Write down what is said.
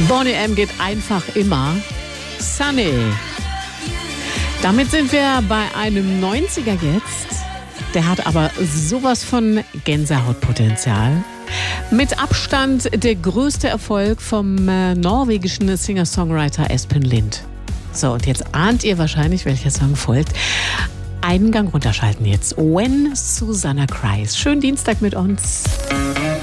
Boney M geht einfach immer. Sunny. Damit sind wir bei einem 90er jetzt. Der hat aber sowas von Gänsehautpotenzial. Mit Abstand der größte Erfolg vom norwegischen Singer-Songwriter Espen Lind. So, und jetzt ahnt ihr wahrscheinlich, welcher Song folgt. Einen Gang runterschalten jetzt. When Susanna Cries. Schönen Dienstag mit uns.